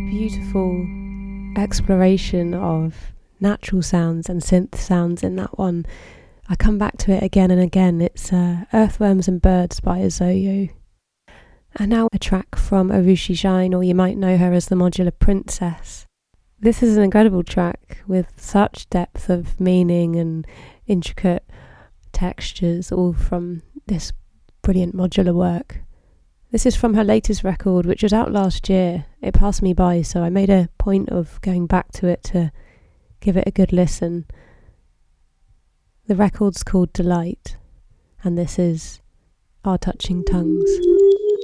Beautiful exploration of natural sounds and synth sounds in that one. I come back to it again and again. It's Earthworms and Birds by Azoyo. And now a track from Arushi Shine, or you might know her as the Modular Princess. This is an incredible track with such depth of meaning and intricate textures, all from this brilliant modular work. This is from her latest record, which was out last year. It passed me by, so I made a point of going back to it to give it a good listen. The record's called Delight, and this is Our Touching Tongues.